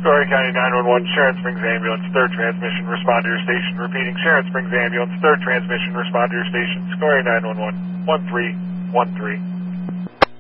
Story County 911, Sharon Springs Ambulance, third transmission, respond to your station. Repeating, Sharon Springs Ambulance, third transmission, respond to your station. Story 911, 1313.